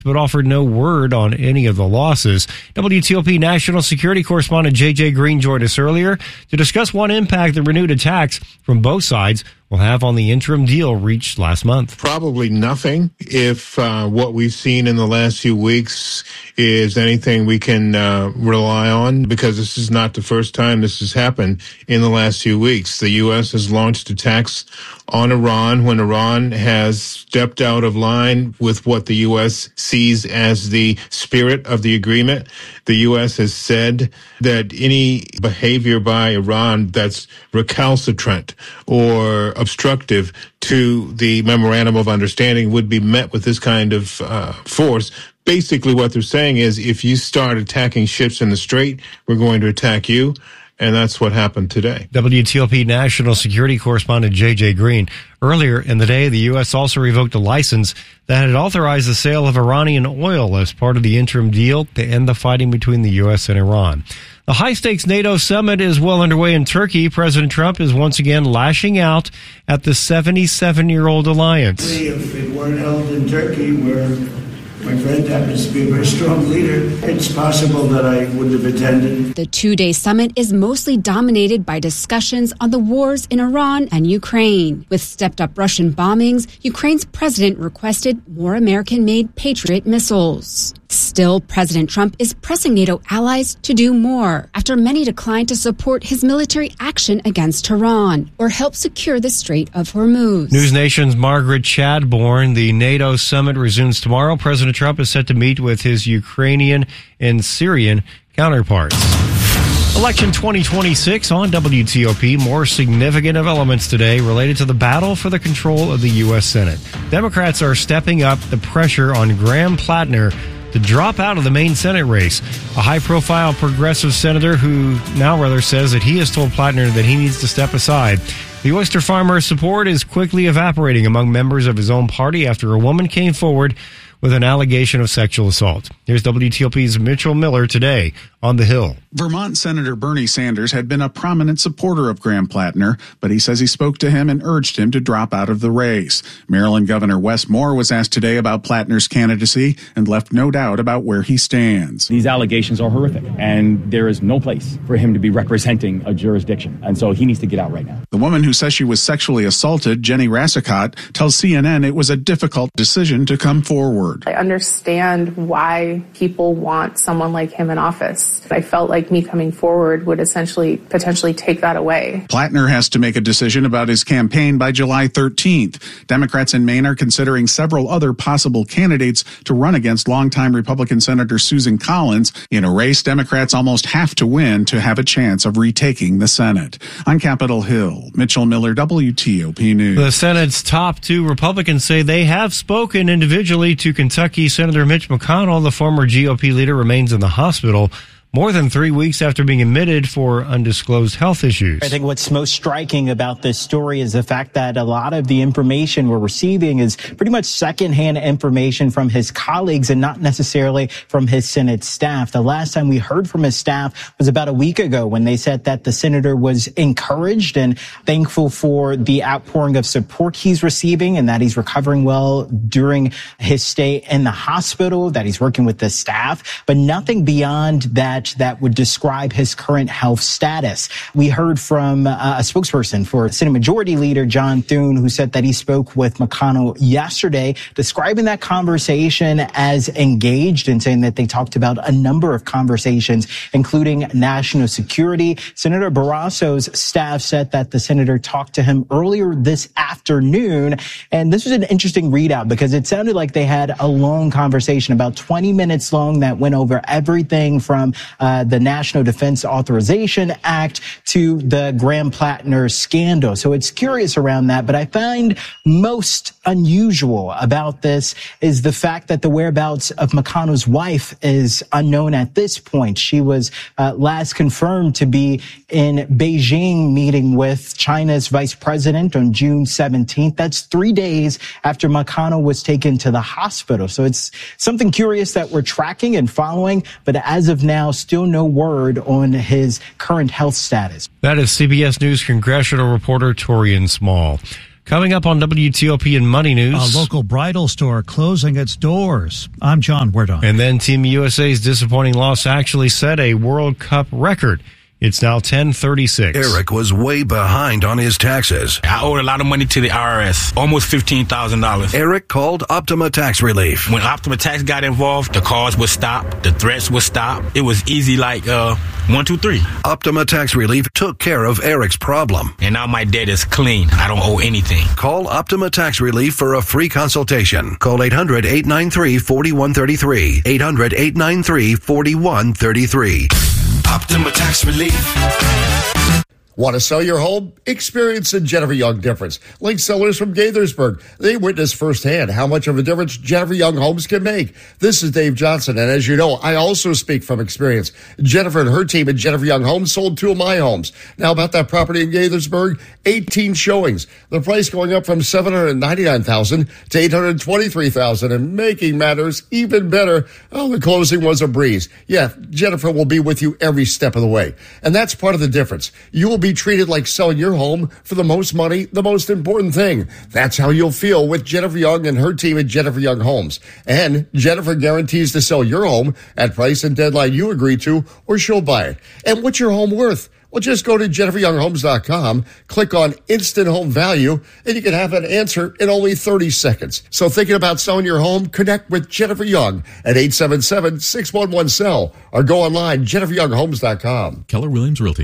but offered no word on any of the losses. WTOP national security correspondent J.J. Green joined us earlier to discuss what impact the renewed attacks from both sides will have on the interim deal reached last month. Probably nothing if what we've seen in the last few weeks is anything we can rely on, because this is not the first time this has happened in the last few weeks. The U.S. has launched attacks on Iran when Iran has stepped out of line with what the U.S. sees as the spirit of the agreement. The U.S. has said that any behavior by Iran that's recalcitrant or obstructive to the memorandum of understanding would be met with this kind of force. Basically, what they're saying is, if you start attacking ships in the Strait, we're going to attack you. And that's what happened today. WTOP national security correspondent J.J. Green. Earlier in the day, the U.S. also revoked a license that had authorized the sale of Iranian oil as part of the interim deal to end the fighting between the U.S. and Iran. The high-stakes NATO summit is well underway in Turkey. President Trump is once again lashing out at the 77-year-old alliance. If it weren't held in Turkey, where my friend happens to be a very strong leader, it's possible that I wouldn't have attended. The two-day summit is mostly dominated by discussions on the wars in Iran and Ukraine. With stepped-up Russian bombings, Ukraine's president requested more American-made Patriot missiles. Still, President Trump is pressing NATO allies to do more after many declined to support his military action against Iran or help secure the Strait of Hormuz. News Nation's Margaret Chadbourne. The NATO summit resumes tomorrow. President Trump is set to meet with his Ukrainian and Syrian counterparts. Election 2026 on WTOP. More significant developments today related to the battle for the control of the U.S. Senate. Democrats are stepping up the pressure on Graham Plattner to drop out of the main Senate race. A high-profile progressive senator who now says that he has told Plattner that he needs to step aside. The oyster farmer's support is quickly evaporating among members of his own party after a woman came forward with an allegation of sexual assault. Here's WTOP's Mitchell Miller today on the Hill. Vermont Senator Bernie Sanders had been a prominent supporter of Graham Plattner, but he says he spoke to him and urged him to drop out of the race. Maryland Governor Wes Moore was asked today about Plattner's candidacy and left no doubt about where he stands. These allegations are horrific, and there is no place for him to be representing a jurisdiction, and so he needs to get out right now. The woman who says she was sexually assaulted, Jenny Rassicott, tells CNN it was a difficult decision to come forward. I understand why people want someone like him in office. I felt like me coming forward would essentially potentially take that away. Plattner has to make a decision about his campaign by July 13th. Democrats in Maine are considering several other possible candidates to run against longtime Republican Senator Susan Collins in a race Democrats almost have to win to have a chance of retaking the Senate. On Capitol Hill, Mitchell Miller, WTOP News. The Senate's top two Republicans say they have spoken individually to Kentucky Senator Mitch McConnell. The former GOP leader remains in the hospital more than 3 weeks after being admitted for undisclosed health issues. I think what's most striking about this story is the fact that a lot of the information we're receiving is pretty much secondhand information from his colleagues and not necessarily from his Senate staff. The last time we heard from his staff was about a week ago when they said that the senator was encouraged and thankful for the outpouring of support he's receiving and that he's recovering well during his stay in the hospital, that he's working with the staff, but nothing beyond that would describe his current health status. We heard from a spokesperson for Senate Majority Leader John Thune, who said that he spoke with McConnell yesterday, describing that conversation as engaged and saying that they talked about a number of conversations, including national security. Senator Barrasso's staff said that the senator talked to him earlier this afternoon. And this was an interesting readout because it sounded like they had a long conversation, about 20 minutes long, that went over everything from the National Defense Authorization Act to the Graham Plattner scandal. So it's curious around that. But I find most unusual about this is the fact that the whereabouts of McConnell's wife is unknown at this point. She was last confirmed to be in Beijing meeting with China's vice president on June 17th. That's 3 days after McConnell was taken to the hospital. So it's something curious that we're tracking and following. But as of now, still no word on his current health status. That is CBS News congressional reporter Torian Small. Coming up on WTOP and Money News. A local bridal store closing its doors. I'm John Werdon. And then Team USA's disappointing loss actually set a World Cup record. It's now 10:36. Eric was way behind on his taxes. I owed a lot of money to the IRS, almost $15,000. Eric called Optima Tax Relief. When Optima Tax got involved, the calls would stop, the threats would stop. It was easy like 1, 2, 3. Optima Tax Relief took care of Eric's problem. And now my debt is clean. I don't owe anything. Call Optima Tax Relief for a free consultation. Call 800-893-4133. 800-893-4133. Optima Tax Relief. Want to sell your home? Experience a Jennifer Young difference. Like sellers from Gaithersburg. They witnessed firsthand how much of a difference Jennifer Young homes can make. This is Dave Johnson, and as you know, I also speak from experience. Jennifer and her team at Jennifer Young Homes sold 2 of my homes. Now about that property in Gaithersburg, 18 showings. The price going up from $799,000 to $823,000, and making matters even better, the closing was a breeze. Yeah, Jennifer will be with you every step of the way. And that's part of the difference. You will be treated like selling your home for the most money, the most important thing. That's how you'll feel with Jennifer Young and her team at Jennifer Young Homes. And Jennifer guarantees to sell your home at price and deadline you agree to, or she'll buy it. And what's your home worth? Well, just go to JenniferYoungHomes.com, click on Instant Home Value, and you can have an answer in only 30 seconds. So thinking about selling your home? Connect with Jennifer Young at 877-611-SELL or go online, JenniferYoungHomes.com. Keller Williams Realty,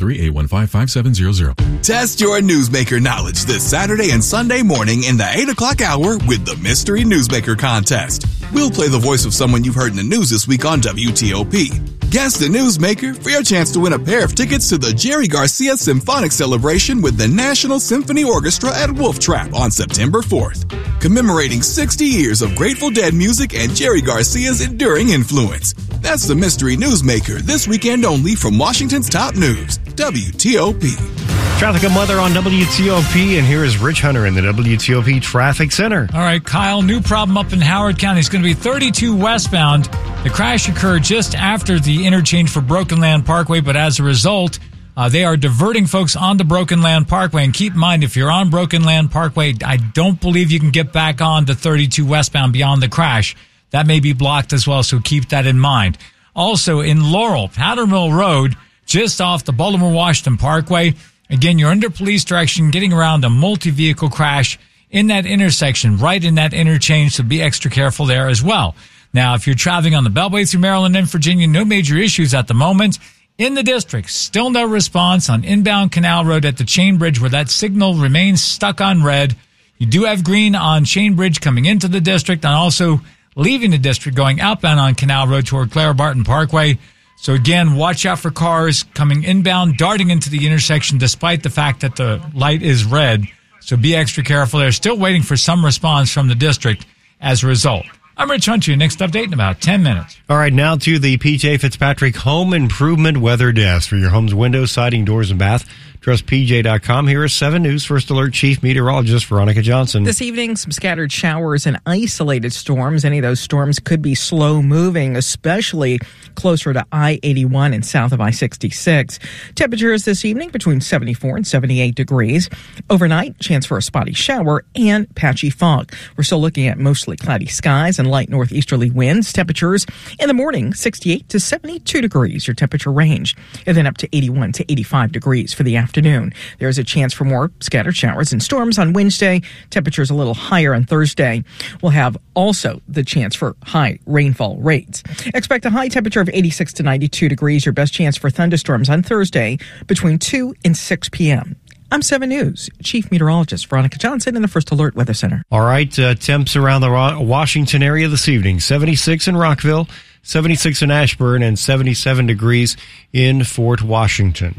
703-815-5700. Test your newsmaker knowledge this Saturday and Sunday morning in the 8 o'clock hour with the Mystery Newsmaker Contest. We'll play the voice of someone you've heard in the news this week on WTOP. Guess the newsmaker for your chance to win a pair of tickets to the Jerry Garcia Symphonic Celebration with the National Symphony Orchestra at Wolf Trap on September 4th. Commemorating 60 years of Grateful Dead music and Jerry Garcia's enduring influence. That's the Mystery Newsmaker this weekend only from Washington's top news, WTOP. Traffic and weather on WTOP, and here is Rich Hunter in the WTOP Traffic Center. All right, Kyle, new problem up in Howard County. It's going to be 32 westbound. The crash occurred just after the interchange for Broken Land Parkway, but as a result, they are diverting folks onto Broken Land Parkway. And keep in mind, if you're on Broken Land Parkway, I don't believe you can get back on to 32 westbound beyond the crash. That may be blocked as well, so keep that in mind. Also, in Laurel, Powder Mill Road, just off the Baltimore-Washington Parkway, again, you're under police direction, getting around a multi-vehicle crash in that intersection, right in that interchange, so be extra careful there as well. Now, if you're traveling on the Beltway through Maryland and Virginia, no major issues at the moment. In the district, still no response on inbound Canal Road at the Chain Bridge, where that signal remains stuck on red. You do have green on Chain Bridge coming into the district and also leaving the district going outbound on Canal Road toward Clara Barton Parkway. So again, watch out for cars coming inbound, darting into the intersection despite the fact that the light is red. So be extra careful. They're still waiting for some response from the district as a result. I'm Rich Hunter. Your next update in about 10 minutes. All right, now to the PJ Fitzpatrick Home Improvement Weather Desk for your home's windows, siding, doors, and bath. Trust PJ.com. Here is 7 News First Alert Chief Meteorologist Veronica Johnson. This evening, some scattered showers and isolated storms. Any of those storms could be slow moving, especially closer to I-81 and south of I-66. Temperatures this evening between 74 and 78 degrees. Overnight, chance for a spotty shower and patchy fog. We're still looking at mostly cloudy skies and light northeasterly winds. Temperatures in the morning, 68 to 72 degrees, your temperature range. And then up to 81 to 85 degrees for the afternoon. There's a chance for more scattered showers and storms on Wednesday. Temperatures a little higher on Thursday. We'll have also the chance for high rainfall rates. Expect a high temperature of 86 to 92 degrees. Your best chance for thunderstorms on Thursday between 2 and 6 p.m. I'm 7 News Chief Meteorologist Veronica Johnson in the First Alert Weather Center. All right, temps around the Washington area this evening. 76 in Rockville, 76 in Ashburn, and 77 degrees in Fort Washington.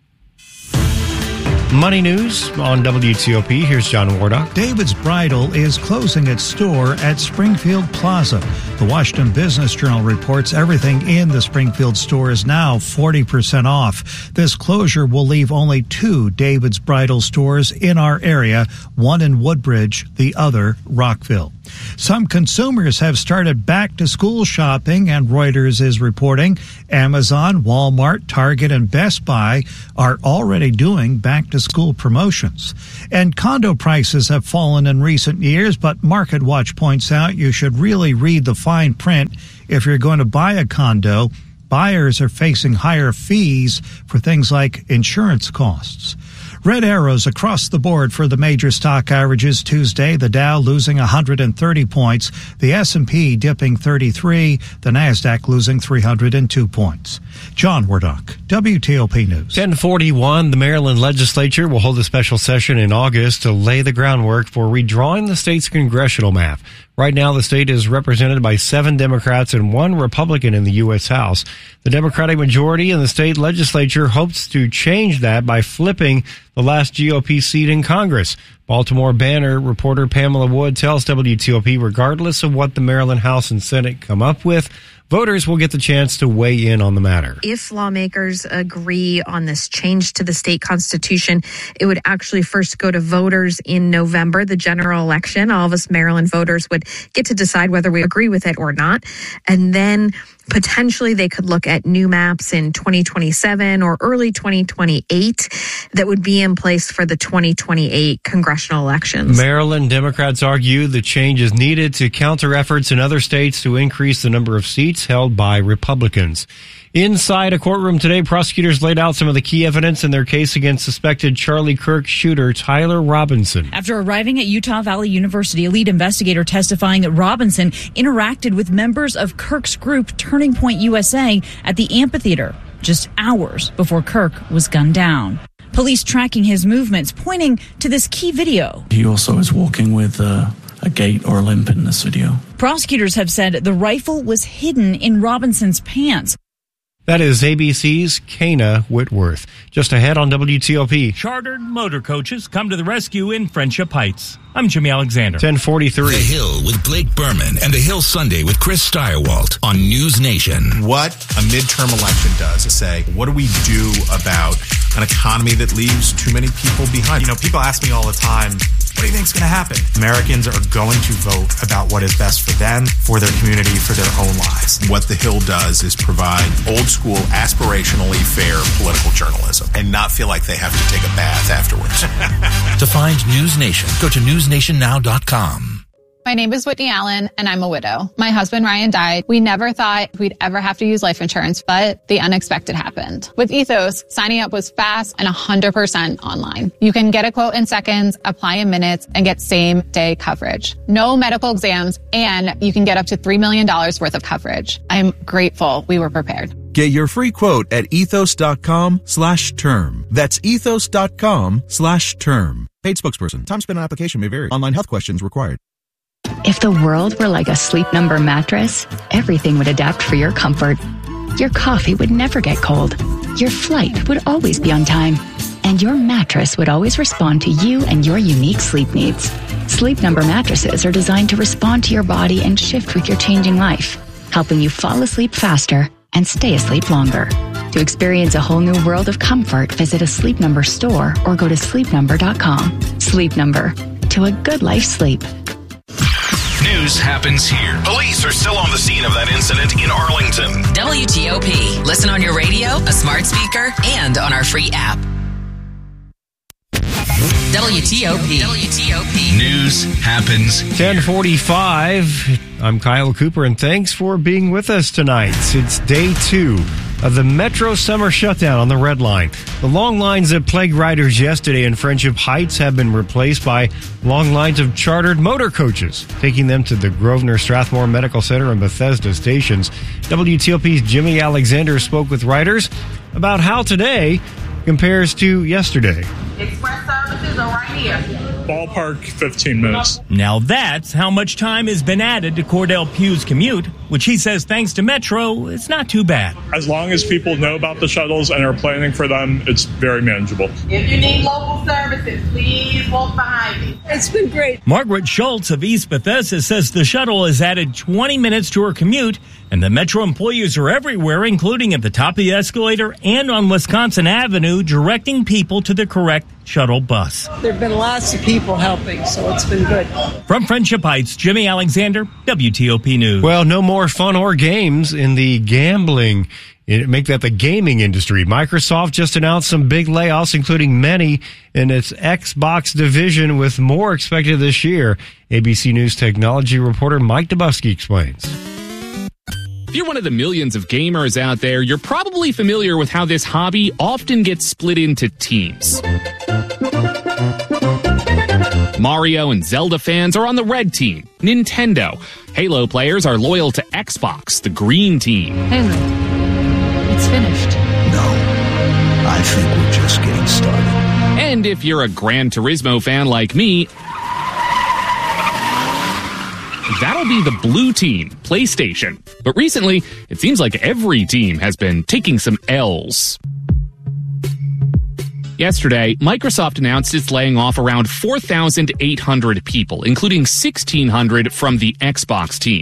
Money News on WTOP. Here's John Wardock. David's Bridal is closing its store at Springfield Plaza. The Washington Business Journal reports everything in the Springfield store is now 40% off. This closure will leave only 2 David's Bridal stores in our area, one in Woodbridge, the other Rockville. Some consumers have started back-to-school shopping, and Reuters is reporting Amazon, Walmart, Target, and Best Buy are already doing back-to-school promotions. And condo prices have fallen in recent years, but MarketWatch points out you should really read the fine print if you're going to buy a condo. Buyers are facing higher fees for things like insurance costs. Red arrows across the board for the major stock averages Tuesday. The Dow losing 130 points, the S&P dipping 33, the Nasdaq losing 302 points. John Wardock, WTOP News. 1041, the Maryland legislature will hold a special session in August to lay the groundwork for redrawing the state's congressional map. Right now, the state is represented by 7 Democrats and 1 Republican in the U.S. House. The Democratic majority in the state legislature hopes to change that by flipping the last GOP seat in Congress. Baltimore Banner reporter Pamela Wood tells WTOP, regardless of what the Maryland House and Senate come up with, voters will get the chance to weigh in on the matter. If lawmakers agree on this change to the state constitution, it would actually first go to voters in November, the general election. All of us Maryland voters would get to decide whether we agree with it or not. And then potentially they could look at new maps in 2027 or early 2028 that would be in place for the 2028 congressional elections. Maryland Democrats argue the change is needed to counter efforts in other states to increase the number of seats held by Republicans. Inside a courtroom today, prosecutors laid out some of the key evidence in their case against suspected Charlie Kirk shooter Tyler Robinson. After arriving at Utah Valley University, a lead investigator testifying that Robinson interacted with members of Kirk's group Turning Point USA at the amphitheater just hours before Kirk was gunned down. Police tracking his movements, pointing to this key video. He also is walking with a gait or a limp in this video. Prosecutors have said the rifle was hidden in Robinson's pants. That is ABC's Kana Whitworth. Just ahead on WTOP. Chartered motor coaches come to the rescue in Friendship Heights. I'm Jimmy Alexander. 1043. The Hill with Blake Berman and The Hill Sunday with Chris Steyerwalt on News Nation. What a midterm election does is say, what do we do about an economy that leaves too many people behind? You know, people ask me all the time, what do you think is going to happen? Americans are going to vote about what is best for them, for their community, for their own lives. What The Hill does is provide old school, aspirationally fair political journalism and not feel like they have to take a bath afterwards. To find News Nation, go to newsnationnow.com. My name is Whitney Allen, and I'm a widow. My husband, Ryan, died. We never thought we'd ever have to use life insurance, but the unexpected happened. With Ethos, signing up was fast and 100% online. You can get a quote in seconds, apply in minutes, and get same-day coverage. No medical exams, and you can get up to $3 million worth of coverage. I'm grateful we were prepared. Get your free quote at ethos.com/term. That's ethos.com/term. Paid spokesperson. Time spent on application may vary. Online health questions required. If the world were like a Sleep Number mattress, everything would adapt for your comfort. Your coffee would never get cold. Your flight would always be on time. And your mattress would always respond to you and your unique sleep needs. Sleep Number mattresses are designed to respond to your body and shift with your changing life, helping you fall asleep faster and stay asleep longer. To experience a whole new world of comfort, visit a Sleep Number store or go to sleepnumber.com. Sleep Number. To a good night's sleep. News happens here. Police are still on the scene of that incident in Arlington. WTOP. Listen on your radio, a smart speaker, and on our free app. WTOP. News happens. 1045. I'm Kyle Cooper, and thanks for being with us tonight. It's day 2 of the Metro summer shutdown on the Red Line. The long lines that plagued riders yesterday in Friendship Heights have been replaced by long lines of chartered motor coaches, taking them to the Grosvenor Strathmore Medical Center and Bethesda stations. WTOP's Jimmy Alexander spoke with riders about how today compares to yesterday. Express services are right here. Ballpark, 15 minutes. Now that's how much time has been added to Cordell Pugh's commute which he says, thanks to Metro, it's not too bad. As long as people know about the shuttles and are planning for them, it's very manageable. If you need local services, please walk behind me. It's been great. Margaret Schultz of East Bethesda says the shuttle has added 20 minutes to her commute, and the Metro employees are everywhere, including at the top of the escalator and on Wisconsin Avenue, directing people to the correct shuttle bus. There have been lots of people helping, so it's been good. From Friendship Heights, Jimmy Alexander, WTOP News. Well, no more fun or games in the gambling. Make that the gaming industry. Microsoft just announced some big layoffs, including many in its Xbox division, with more expected this year. ABC News technology reporter Mike Dubusky explains. If you're one of the millions of gamers out there, you're probably familiar with how this hobby often gets split into teams. Mario and Zelda fans are on the red team, Nintendo. Halo players are loyal to Xbox, the green team. Halo, it's finished. No, I think we're just getting started. And if you're a Gran Turismo fan like me, that'll be the blue team, PlayStation. But recently, it seems like every team has been taking some L's. Yesterday, Microsoft announced it's laying off around 4,800 people, including 1,600 from the Xbox team.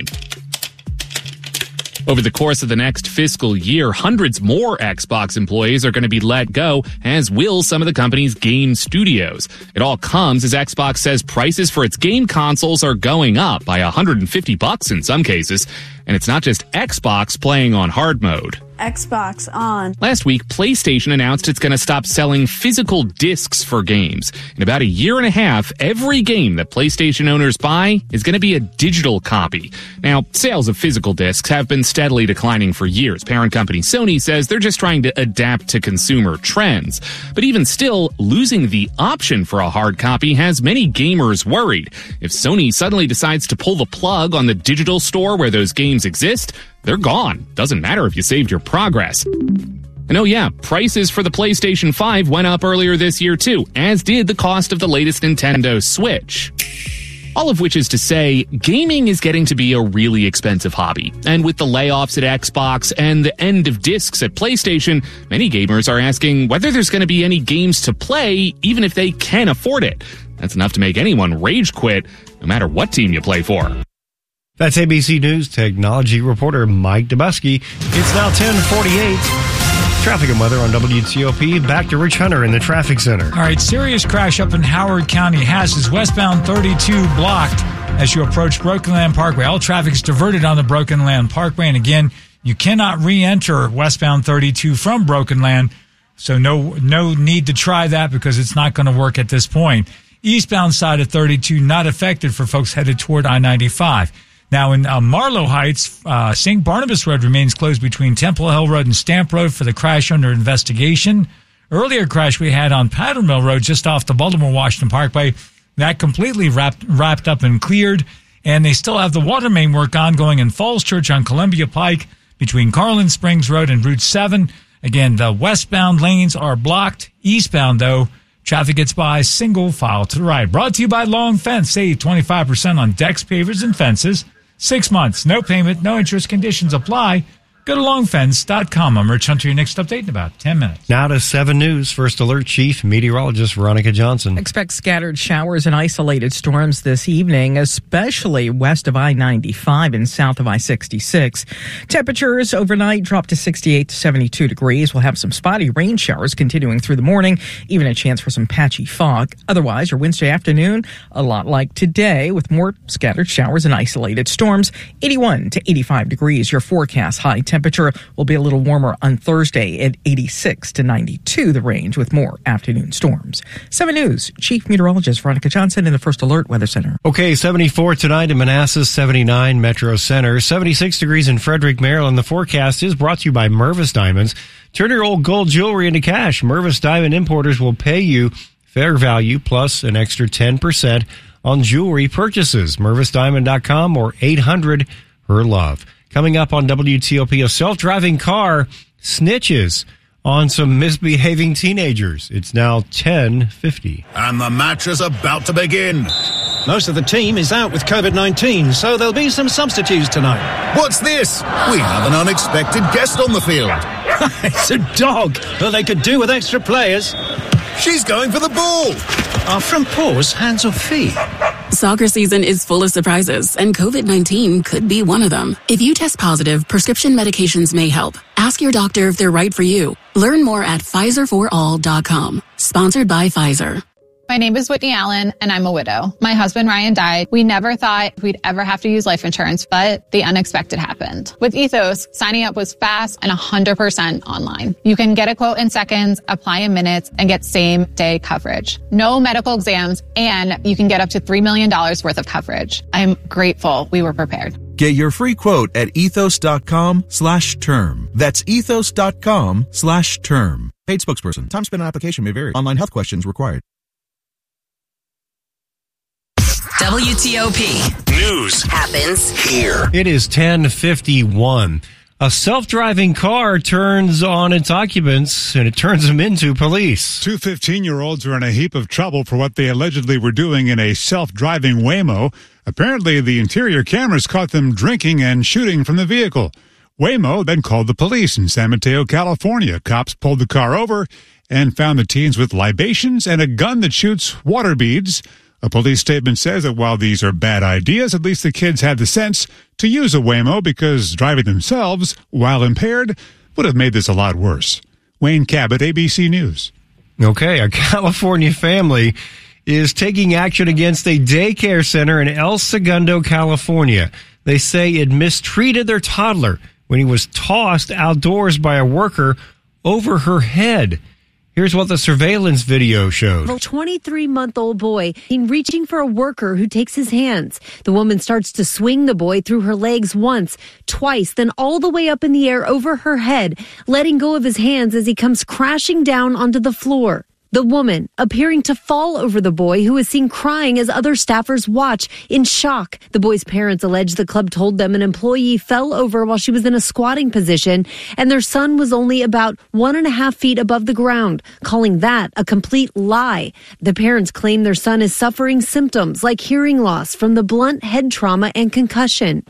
Over the course of the next fiscal year, hundreds more Xbox employees are going to be let go, as will some of the company's game studios. It all comes as Xbox says prices for its game consoles are going up by $150 in some cases. And it's not just Xbox playing on hard mode. Xbox on. Last week, PlayStation announced it's going to stop selling physical discs for games. In about a year and a half, every game that PlayStation owners buy is going to be a digital copy. Now, sales of physical discs have been steadily declining for years. Parent company Sony says they're just trying to adapt to consumer trends. But even still, losing the option for a hard copy has many gamers worried. If Sony suddenly decides to pull the plug on the digital store where those games exist, they're gone. Doesn't matter if you saved your progress. And oh yeah, prices for the PlayStation 5 went up earlier this year too, as did the cost of the latest Nintendo Switch. All of which is to say, gaming is getting to be a really expensive hobby. And with the layoffs at Xbox and the end of discs at PlayStation, many gamers are asking whether there's going to be any games to play, even if they can afford it. That's enough to make anyone rage quit, no matter what team you play for. That's ABC News technology reporter Mike Dubusky. It's now 10:48. Traffic and weather on WTOP. Back to Rich Hunter in the traffic center. All right, serious crash up in Howard County has westbound 32 blocked as you approach Broken Land Parkway. All traffic is diverted on the Broken Land Parkway. And again, you cannot re-enter westbound 32 from Broken Land. So no need to try that because it's not going to work at this point. Eastbound side of 32 not affected for folks headed toward I-95. Now, in Marlow Heights, St. Barnabas Road remains closed between Temple Hill Road and Stamp Road for the crash under investigation. Earlier crash we had on Powder Mill Road just off the Baltimore-Washington Parkway, that completely wrapped up and cleared. And they still have the water main work ongoing in Falls Church on Columbia Pike between Carlin Springs Road and Route 7. Again, the westbound lanes are blocked. Eastbound, though, traffic gets by single file to the right. Brought to you by Long Fence. Save 25% on decks, pavers, and fences. 6 months, no payment, no interest, conditions apply. Go to longfence.com. I'm Rich Hunter, your next update in about 10 minutes. Now to 7 News. First Alert Chief Meteorologist Veronica Johnson. Expect scattered showers and isolated storms this evening, especially west of I-95 and south of I-66. Temperatures overnight drop to 68 to 72 degrees. We'll have some spotty rain showers continuing through the morning, even a chance for some patchy fog. Otherwise, your Wednesday afternoon, a lot like today, with more scattered showers and isolated storms. 81 to 85 degrees, your forecast high temperature will be a little warmer on Thursday at 86 to 92, the range, with more afternoon storms. 7 News, Chief Meteorologist Veronica Johnson in the First Alert Weather Center. Okay, 74 tonight in Manassas, 79 Metro Center, 76 degrees in Frederick, Maryland. The forecast is brought to you by Mervis Diamonds. Turn your old gold jewelry into cash. Mervis Diamond Importers will pay you fair value plus an extra 10% on jewelry purchases. MervisDiamond.com or 800-HER-LOVE. Coming up on WTOP, a self-driving car snitches on some misbehaving teenagers. It's now 10:50. And the match is about to begin. Most of the team is out with COVID-19, so there'll be some substitutes tonight. What's this? We have an unexpected guest on the field. It's a dog. Well, they could do with extra players. She's going for the ball. Are front paws hands or feet? Soccer season is full of surprises, and COVID-19 could be one of them. If you test positive, prescription medications may help. Ask your doctor if they're right for you. Learn more at PfizerForAll.com. Sponsored by Pfizer. My name is Whitney Allen, and I'm a widow. My husband, Ryan, died. We never thought we'd ever have to use life insurance, but the unexpected happened. With Ethos, signing up was fast and 100% online. You can get a quote in seconds, apply in minutes, and get same-day coverage. No medical exams, and you can get up to $3 million worth of coverage. I'm grateful we were prepared. Get your free quote at ethos.com/term. That's ethos.com/term. Paid spokesperson. Time spent on application may vary. Online health questions required. WTOP. News happens here. It is 10:51. A self-driving car turns on its occupants and it turns them into police. Two 15-year-olds are in a heap of trouble for what they allegedly were doing in a self-driving Waymo. Apparently, the interior cameras caught them drinking and shooting from the vehicle. Waymo then called the police in San Mateo, California. Cops pulled the car over and found the teens with libations and a gun that shoots water beads. A police statement says that while these are bad ideas, at least the kids had the sense to use a Waymo because driving themselves, while impaired, would have made this a lot worse. Wayne Cabot, ABC News. Okay, a California family is taking action against a daycare center in El Segundo, California. They say it mistreated their toddler when he was tossed outdoors by a worker over her head. Here's what the surveillance video showed. A 23-month-old boy seen reaching for a worker who takes his hands. The woman starts to swing the boy through her legs once, twice, then all the way up in the air over her head, letting go of his hands as he comes crashing down onto the floor. The woman appearing to fall over the boy, who is seen crying as other staffers watch in shock. The boy's parents allege the club told them an employee fell over while she was in a squatting position and their son was only about 1.5 feet above the ground, calling that a complete lie. The parents claim their son is suffering symptoms like hearing loss from the blunt head trauma and concussion.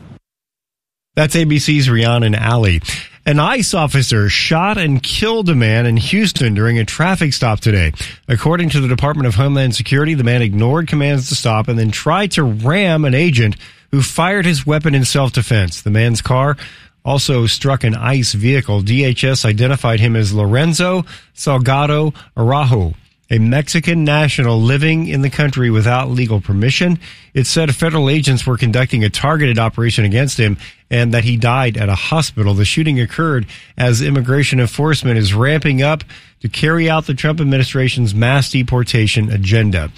That's ABC's Rhiannon Alley. An ICE officer shot and killed a man in Houston during a traffic stop today. According to the Department of Homeland Security, the man ignored commands to stop and then tried to ram an agent who fired his weapon in self-defense. The man's car also struck an ICE vehicle. DHS identified him as Lorenzo Salgado Araujo, a Mexican national living in the country without legal permission. It said federal agents were conducting a targeted operation against him and that he died at a hospital. The shooting occurred as immigration enforcement is ramping up to carry out the Trump administration's mass deportation agenda.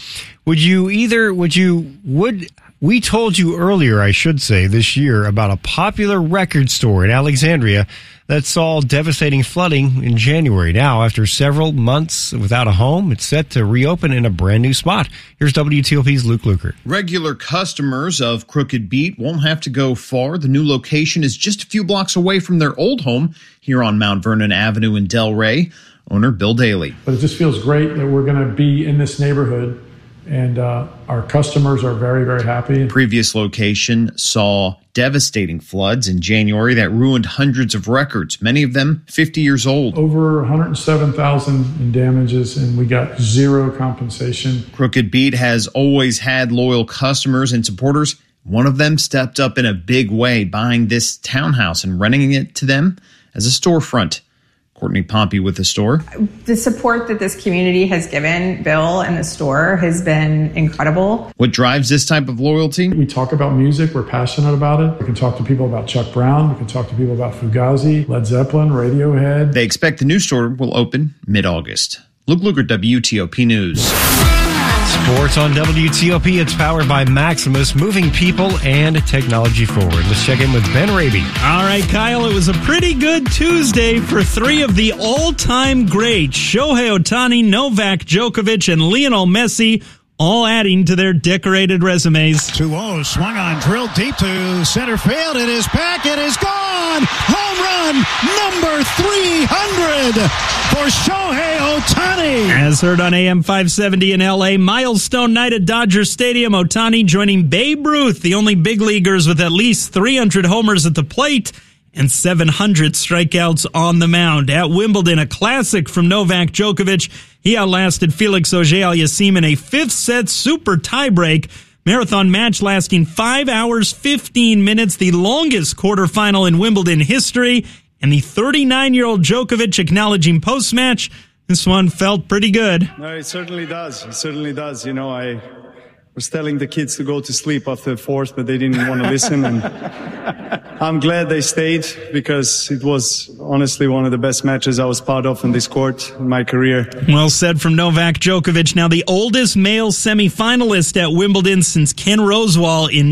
We told you earlier, I should say, this year about a popular record store in Alexandria that saw devastating flooding in January. Now, after several months without a home, it's set to reopen in a brand new spot. Here's WTOP's Luke Lukert. Regular customers of Crooked Beat won't have to go far. The new location is just a few blocks away from their old home here on Mount Vernon Avenue in Delray. Owner Bill Daly. But it just feels great that we're going to be in this neighborhood, and our customers are very, very happy. Previous location saw devastating floods in January that ruined hundreds of records, many of them 50 years old. Over $107,000 in damages, and we got zero compensation. Crooked Beat has always had loyal customers and supporters. One of them stepped up in a big way, buying this townhouse and renting it to them as a storefront. Courtney Pompey with the store. The support that this community has given Bill and the store has been incredible. What drives this type of loyalty? We talk about music. We're passionate about it. We can talk to people about Chuck Brown. We can talk to people about Fugazi, Led Zeppelin, Radiohead. They expect the new store will open mid-August. Luke Luker, WTOP News. Sports on WTOP. It's powered by Maximus, moving people and technology forward. Let's check in with Ben Raby. All right, Kyle, it was a pretty good Tuesday for three of the all-time greats, Shohei Ohtani, Novak Djokovic, and Lionel Messi, all adding to their decorated resumes. 2-0, swung on, drilled deep to center field. It is back. It is gone. Home run number 300. for Shohei Ohtani. As heard on AM 570 in L.A., milestone night at Dodger Stadium. Ohtani joining Babe Ruth, the only big leaguers with at least 300 homers at the plate and 700 strikeouts on the mound. At Wimbledon, a classic from Novak Djokovic. He outlasted Felix Auger-Aliassime in a fifth-set super tiebreak. Marathon match lasting 5 hours, 15 minutes, the longest quarterfinal in Wimbledon history. And the 39-year-old Djokovic acknowledging post-match, this one felt pretty good. No, it certainly does. It certainly does. You know, I was telling the kids to go to sleep after the fourth, but they didn't want to listen. And I'm glad they stayed because it was honestly one of the best matches I was part of in this court in my career. Well said from Novak Djokovic. Now the oldest male semifinalist at Wimbledon since Ken Rosewall in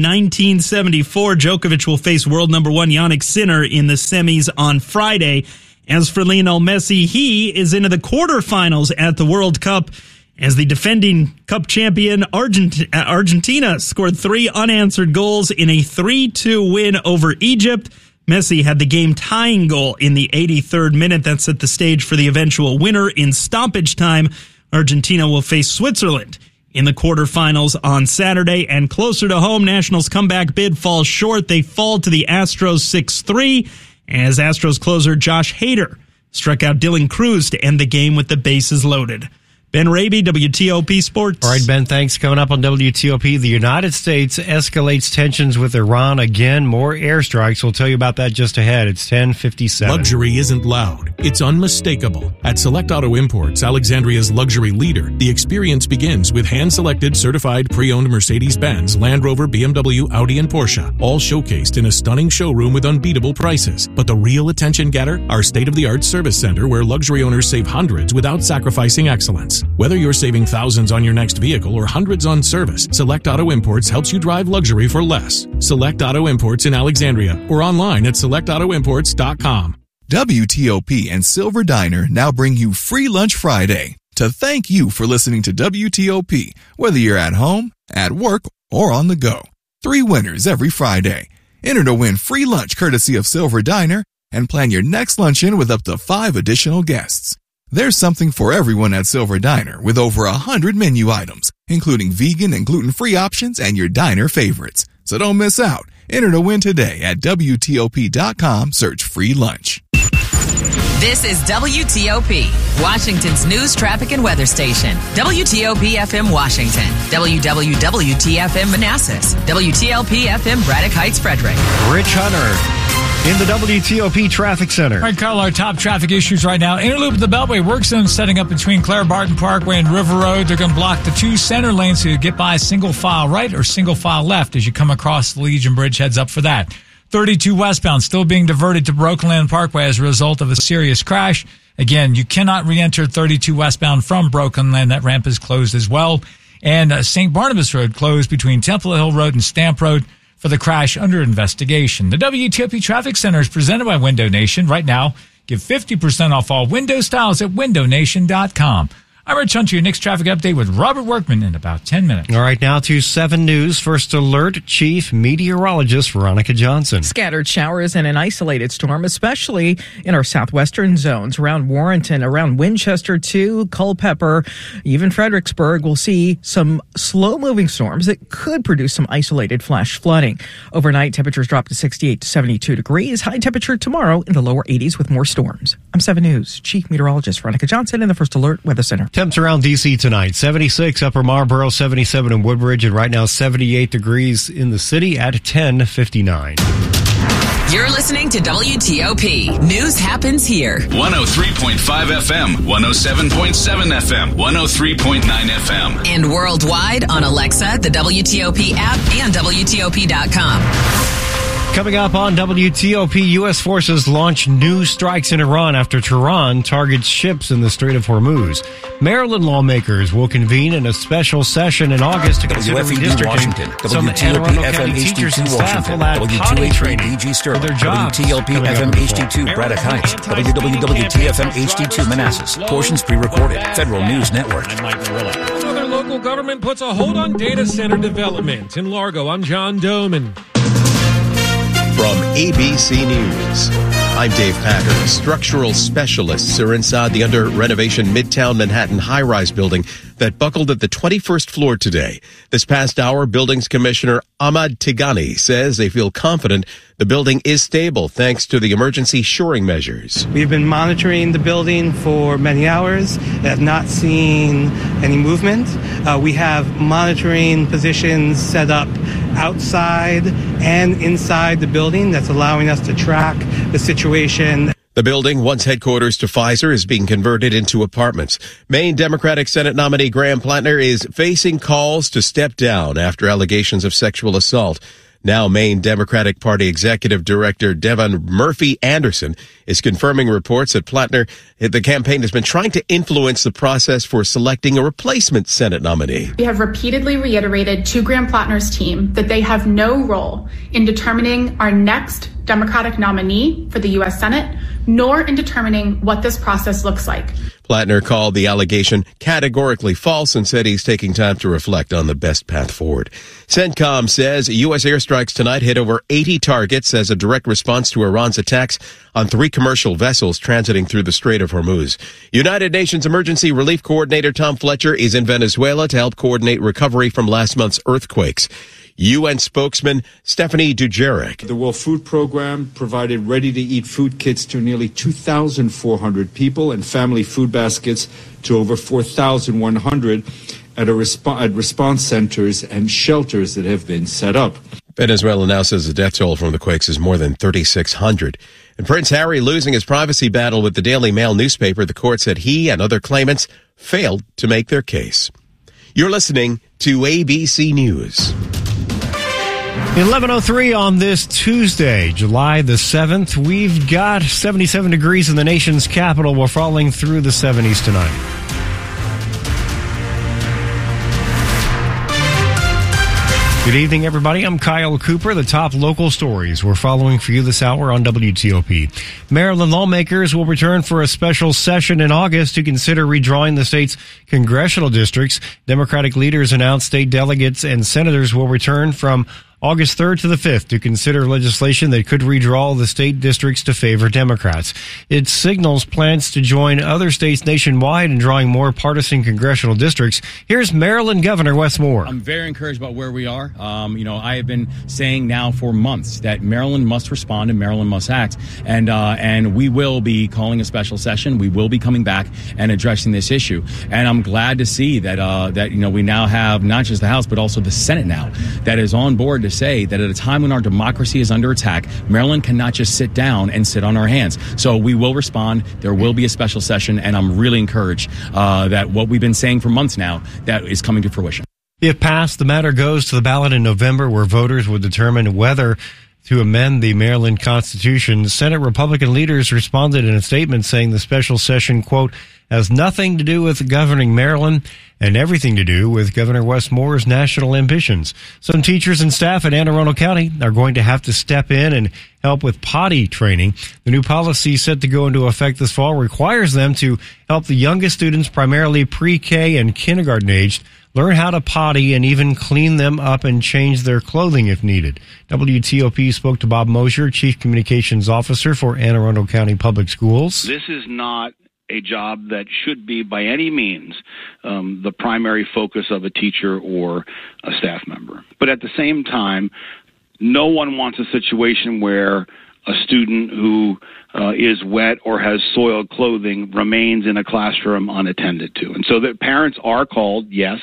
1974. Djokovic will face world number one Jannik Sinner in the semis on Friday. As for Lionel Messi, he is into the quarterfinals at the World Cup. As the defending Cup champion, Argentina scored 3 unanswered goals in a 3-2 win over Egypt. Messi had the game-tying goal in the 83rd minute. That set the stage for the eventual winner in stoppage time. Argentina will face Switzerland in the quarterfinals on Saturday. And closer to home, Nationals' comeback bid falls short. They fall to the Astros 6-3 as Astros closer Josh Hader struck out Dylan Cruz to end the game with the bases loaded. Ben Raby, WTOP Sports. All right, Ben, thanks. Coming up on WTOP, the United States escalates tensions with Iran again. More airstrikes. We'll tell you about that just ahead. It's 10:57. Luxury isn't loud. It's unmistakable. At Select Auto Imports, Alexandria's luxury leader, the experience begins with hand-selected, certified, pre-owned Mercedes-Benz, Land Rover, BMW, Audi, and Porsche, all showcased in a stunning showroom with unbeatable prices. But the real attention getter? Our state-of-the-art service center where luxury owners save hundreds without sacrificing excellence. Whether you're saving thousands on your next vehicle or hundreds on service, Select Auto Imports helps you drive luxury for less. Select Auto Imports in Alexandria or online at selectautoimports.com. WTOP and Silver Diner now bring you Free Lunch Friday to thank you for listening to WTOP, whether you're at home, at work, or on the go. 3 winners every Friday. Enter to win free lunch courtesy of Silver Diner and plan your next luncheon with up to 5 additional guests. There's something for everyone at Silver Diner with over 100 menu items, including vegan and gluten-free options and your diner favorites. So don't miss out. Enter to win today at WTOP.com. Search free lunch. This is WTOP, Washington's news, traffic, and weather station. WTOP-FM Washington, WWWT-FM Manassas, WTLP-FM Braddock Heights, Frederick. Rich Hunter in the WTOP Traffic Center. All right, Carl, our top traffic issues right now. Interloop of the Beltway work zone setting up between Claire Barton Parkway and River Road. They're going to block the 2 center lanes so you get by single file right or single file left as you come across the Legion Bridge. Heads up for that. 32 westbound still being diverted to Broken Land Parkway as a result of a serious crash. Again, you cannot re-enter 32 westbound from Broken Land. That ramp is closed as well. And St. Barnabas Road closed between Temple Hill Road and Stamp Road for the crash under investigation. The WTOP Traffic Center is presented by Window Nation. Right now, give 50% off all window styles at windownation.com. I'm Rich Hunter, your next traffic update with Robert Workman in about 10 minutes. All right, now to 7 News. First alert, Chief Meteorologist Veronica Johnson. Scattered showers and an isolated storm, especially in our southwestern zones around Warrenton, around Winchester, too, Culpeper, even Fredericksburg. We'll see some slow-moving storms that could produce some isolated flash flooding. Overnight, temperatures drop to 68 to 72 degrees. High temperature tomorrow in the lower 80s with more storms. I'm 7 News Chief Meteorologist Veronica Johnson in the First Alert Weather Center. Temps around D.C. tonight, 76 Upper Marlboro, 77 in Woodbridge, and right now 78 degrees in the city at 10:59. You're listening to WTOP. News happens here. 103.5 FM, 107.7 FM, 103.9 FM. And worldwide on Alexa, the WTOP app, and WTOP.com. Coming up on WTOP, U.S. forces launch new strikes in Iran after Tehran targets ships in the Strait of Hormuz. Maryland lawmakers will convene in a special session in August to consider redistricting. Some Anne Arundel County teachers and staff will add potty training for their jobs. WTOP FM HD2 Braddock Heights, WWWT-FM HD2 Manassas. Portions pre-recorded. Federal News Network. Another local government puts a hold on data center development. In Largo, I'm John Doman. From ABC News. I'm Dave Packer. Structural specialists are inside the under-renovation Midtown Manhattan high-rise building that buckled at the 21st floor today. This past hour, Buildings Commissioner Ahmad Tigani says they feel confident the building is stable thanks to the emergency shoring measures. We've been monitoring the building for many hours, have not seen any movement. We have monitoring positions set up outside and inside the building that's allowing us to track the situation. The building, once headquarters to Pfizer, is being converted into apartments. Maine Democratic Senate nominee Graham Plattner is facing calls to step down after allegations of sexual assault. Now, Maine Democratic Party Executive Director Devon Murphy Anderson is confirming reports that Plattner, the campaign, has been trying to influence the process for selecting a replacement Senate nominee. We have repeatedly reiterated to Graham Plattner's team that they have no role in determining our next Democratic nominee for the U.S. Senate, nor in determining what this process looks like. Plattner called the allegation categorically false and said he's taking time to reflect on the best path forward. CENTCOM says U.S. airstrikes tonight hit over 80 targets as a direct response to Iran's attacks on 3 commercial vessels transiting through the Strait of Hormuz. United Nations Emergency Relief Coordinator Tom Fletcher is in Venezuela to help coordinate recovery from last month's earthquakes. UN spokesman Stephanie Dujarric. The World Food Program provided ready-to-eat food kits to nearly 2,400 people and family food baskets to over 4,100 at response centers and shelters that have been set up. Venezuela now says the death toll from the quakes is more than 3,600. And Prince Harry losing his privacy battle with the Daily Mail newspaper, the court said he and other claimants failed to make their case. You're listening to ABC News. 11:03 on this Tuesday, July the 7th. We've got 77 degrees in the nation's capital. We're falling through the 70s tonight. Good evening, everybody. I'm Kyle Cooper. The top local stories we're following for you this hour on WTOP. Maryland lawmakers will return for a special session in August to consider redrawing the state's congressional districts. Democratic leaders announced state delegates and senators will return from August 3rd to the 5th to consider legislation that could redraw the state districts to favor Democrats. It signals plans to join other states nationwide in drawing more partisan congressional districts. Here's Maryland Governor Wes Moore. I'm very encouraged about where we are. I have been saying now for months that Maryland must respond and Maryland must act. And we will be calling a special session. We will be coming back and addressing this issue. And I'm glad to see that we now have not just the House, but also the Senate now that is on board to say that at a time when our democracy is under attack, Maryland cannot just sit down and sit on our hands. So we will respond. There will be a special session, and I'm really encouraged that what we've been saying for months now, that is coming to fruition. If passed, the matter goes to the ballot in November, where voters will determine whether to amend the Maryland Constitution. Senate Republican leaders responded in a statement saying the special session, quote, has nothing to do with governing Maryland and everything to do with Governor Wes Moore's national ambitions. Some teachers and staff at Anne Arundel County are going to have to step in and help with potty training. The new policy set to go into effect this fall requires them to help the youngest students, primarily pre-K and kindergarten aged, learn how to potty and even clean them up and change their clothing if needed. WTOP spoke to Bob Mosier, Chief Communications Officer for Anne Arundel County Public Schools. This is not a job that should be by any means the primary focus of a teacher or a staff member. But at the same time, no one wants a situation where a student who is wet or has soiled clothing remains in a classroom unattended to. And so that parents are called, yes,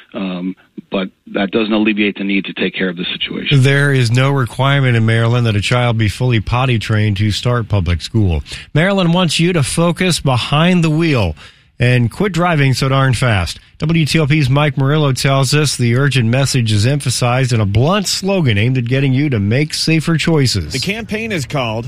but that doesn't alleviate the need to take care of the situation. There is no requirement in Maryland that a child be fully potty trained to start public school. Maryland wants you to focus behind the wheel and quit driving so darn fast. WTOP's Mike Murillo tells us the urgent message is emphasized in a blunt slogan aimed at getting you to make safer choices. The campaign is called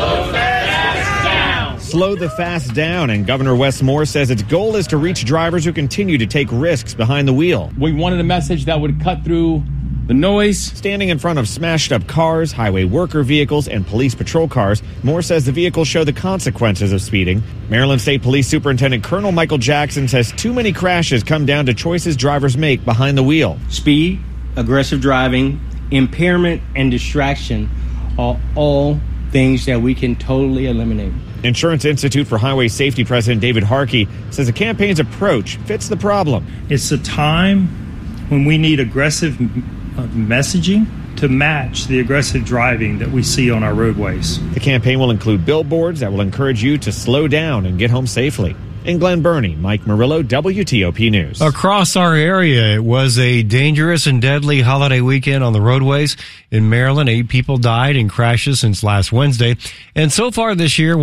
Slow the Fast Down, and Governor Wes Moore says its goal is to reach drivers who continue to take risks behind the wheel. We wanted a message that would cut through the noise. Standing in front of smashed up cars, highway worker vehicles, and police patrol cars, Moore says the vehicles show the consequences of speeding. Maryland State Police Superintendent Colonel Michael Jackson says too many crashes come down to choices drivers make behind the wheel. Speed, aggressive driving, impairment, and distraction are all things that we can totally eliminate. Insurance Institute for Highway Safety President David Harkey says the campaign's approach fits the problem. It's a time when we need aggressive messaging to match the aggressive driving that we see on our roadways. The campaign will include billboards that will encourage you to slow down and get home safely. In Glen Burnie, Mike Murillo, WTOP News. Across our area, it was a dangerous and deadly holiday weekend on the roadways. In Maryland, 8 people died in crashes since last Wednesday. And so far this year,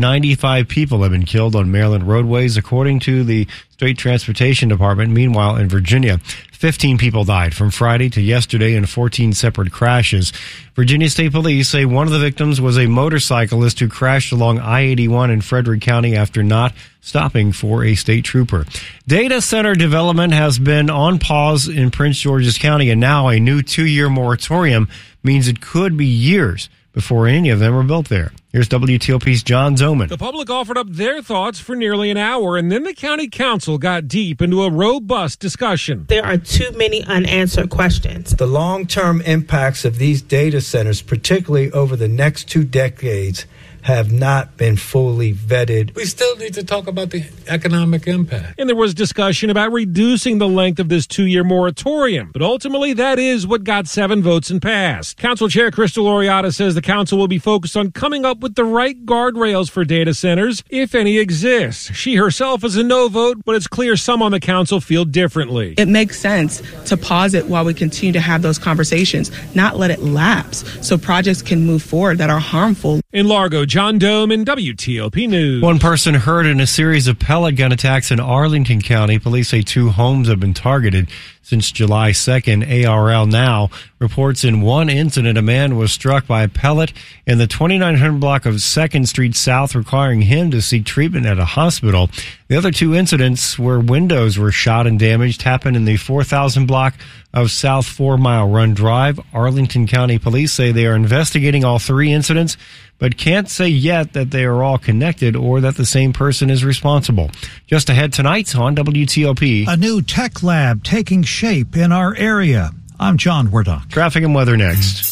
195 people have been killed on Maryland roadways, according to the State Transportation Department. Meanwhile, in Virginia, 15 people died from Friday to yesterday in 14 separate crashes. Virginia State Police say one of the victims was a motorcyclist who crashed along I-81 in Frederick County after not stopping for a state trooper. Data center development has been on pause in Prince George's County, and now a new 2-year moratorium means it could be years before any of them are built there. Here's WTOP's John Zoman. The public offered up their thoughts for nearly an hour, and then the county council got deep into a robust discussion. There are too many unanswered questions. The long-term impacts of these data centers, particularly over the next 2 decades, have not been fully vetted. We still need to talk about the economic impact. And there was discussion about reducing the length of this 2-year moratorium. But ultimately, that is what got 7 votes and passed. Council Chair Crystal Oriata says the council will be focused on coming up with the right guardrails for data centers, if any exist. She herself is a no vote, but it's clear some on the council feel differently. It makes sense to pause it while we continue to have those conversations, not let it lapse, so projects can move forward that are harmful. In Largo, John Doman, WTOP News. One person hurt in a series of pellet gun attacks in Arlington County. Police say 2 homes have been targeted since July 2nd. ARL Now reports in one incident, a man was struck by a pellet in the 2900 block of 2nd Street South, requiring him to seek treatment at a hospital. The other 2 incidents where windows were shot and damaged happened in the 4000 block of South 4 Mile Run Drive. Arlington County Police say they are investigating all 3 incidents, but can't say yet that they are all connected or that the same person is responsible. Just ahead tonight on WTOP. A new tech lab taking shape in our area. I'm John Wardock. Traffic and weather next.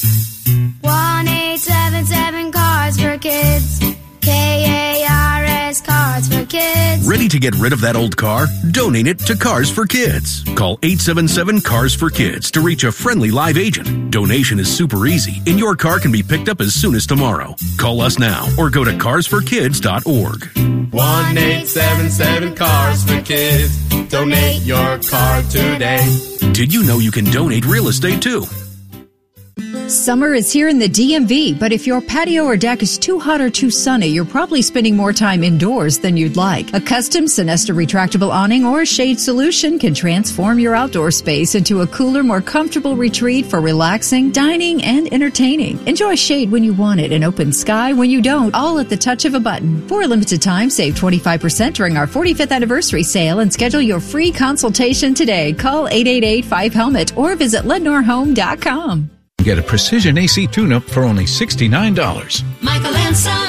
1-877 Cars for Kids. KARS Cars for Kids. Ready to get rid of that old car? Donate it to Cars for Kids. Call 877 Cars for Kids to reach a friendly live agent. Donation is super easy, and your car can be picked up as soon as tomorrow. Call us now or go to carsforkids.org. 1-877 Cars for Kids. Donate your car today. Did you know you can donate real estate too? Summer is here in the DMV, but if your patio or deck is too hot or too sunny, you're probably spending more time indoors than you'd like. A custom Sonesta retractable awning or shade solution can transform your outdoor space into a cooler, more comfortable retreat for relaxing, dining, and entertaining. Enjoy shade when you want it and open sky when you don't, all at the touch of a button. For a limited time, save 25% during our 45th anniversary sale and schedule your free consultation today. Call 888-5HELMET or visit LednorHome.com. Get a precision AC tune-up for only $69. Michael and Son.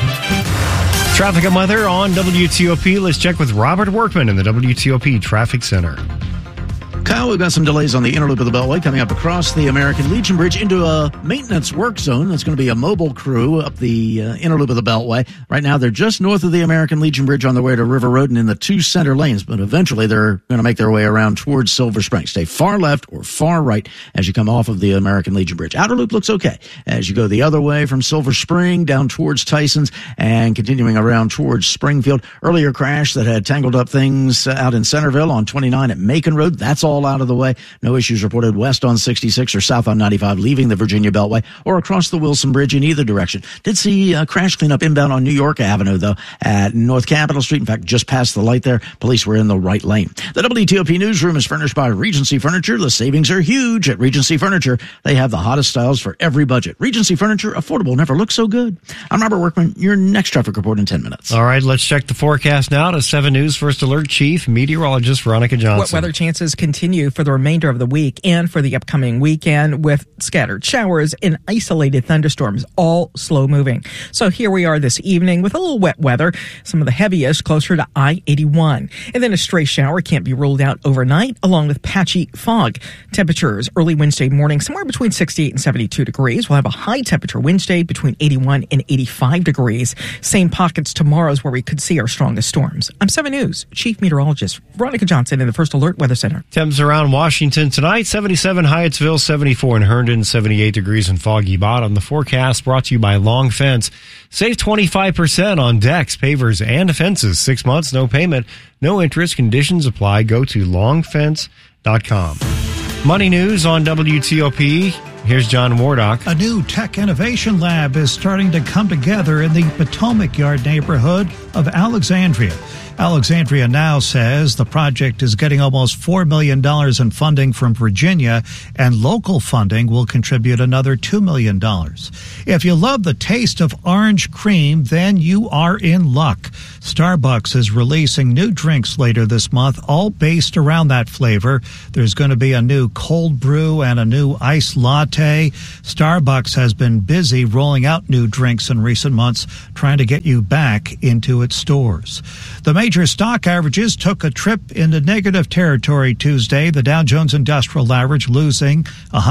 Traffic and weather on WTOP. Let's check with Robert Workman in the WTOP Traffic Center. Kyle, we've got some delays on the inner loop of the Beltway coming up across the American Legion Bridge into a maintenance work zone. That's going to be a mobile crew up the inner loop of the Beltway. Right now, they're just north of the American Legion Bridge on their way to River Road and in the 2 center lanes, but eventually they're going to make their way around towards Silver Spring. Stay far left or far right as you come off of the American Legion Bridge. Outer loop looks okay as you go the other way from Silver Spring down towards Tyson's and continuing around towards Springfield. Earlier crash that had tangled up things out in Centerville on 29 at Macon Road. That's all out of the way. No issues reported west on 66 or south on 95 leaving the Virginia Beltway or across the Wilson Bridge in either direction. Did see crash cleanup inbound on New York Avenue, though, at North Capitol Street. In fact, just past the light there, police were in the right lane. The WTOP newsroom is furnished by Regency Furniture. The savings are huge at Regency Furniture. They have the hottest styles for every budget. Regency Furniture, affordable, never looked so good. I'm Robert Workman. Your next traffic report in 10 minutes. All right, let's check the forecast now to 7 News First Alert Chief Meteorologist Veronica Johnson. What weather chances continue continue for the remainder of the week and for the upcoming weekend with scattered showers and isolated thunderstorms, all slow moving. So here we are this evening with a little wet weather, some of the heaviest closer to I-81. And then a stray shower can't be ruled out overnight, along with patchy fog. Temperatures early Wednesday morning somewhere between 68 and 72 degrees. We'll have a high temperature Wednesday between 81 and 85 degrees. Same pockets tomorrow's where we could see our strongest storms. I'm 7 News Chief Meteorologist Veronica Johnson in the First Alert Weather Center. Temps around Washington tonight, 77 Hyattsville, 74 in Herndon, 78 degrees in Foggy Bottom. The forecast brought to you by Long Fence. Save 25% on decks, pavers, and fences. 6 months, no payment, no interest. Conditions apply. Go to longfence.com. Money news on WTOP. Here's John Wardock. A new tech innovation lab is starting to come together in the Potomac Yard neighborhood of Alexandria. Alexandria Now says the project is getting almost $4 million in funding from Virginia, and local funding will contribute another $2 million. If you love the taste of orange cream, then you are in luck. Starbucks is releasing new drinks later this month, all based around that flavor. There's going to be a new cold brew and a new iced latte. Starbucks has been busy rolling out new drinks in recent months, trying to get you back into its stores. The major stock averages took a trip into negative territory Tuesday. The Dow Jones Industrial Average losing